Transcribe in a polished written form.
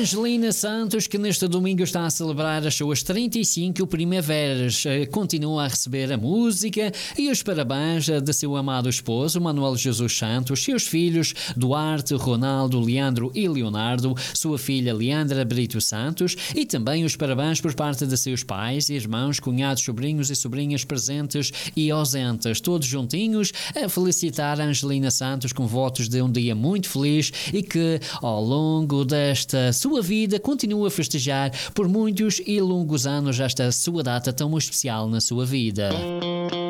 Angelina Santos, que neste domingo está a celebrar as suas 35 primaveras, continua a receber a música e os parabéns de seu amado esposo, Manuel Jesus Santos, seus filhos Duarte, Ronaldo, Leandro e Leonardo, sua filha Leandra Brito Santos, e também os parabéns por parte de seus pais, irmãos, cunhados, sobrinhos e sobrinhas presentes e ausentes, todos juntinhos a felicitar a Angelina Santos com votos de um dia muito feliz e que ao longo desta sua vida continue a festejar por muitos e longos anos esta sua data tão especial na sua vida.